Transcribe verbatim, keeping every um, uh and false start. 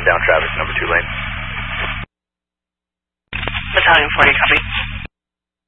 down traffic, number two lane. Battalion forty, copy.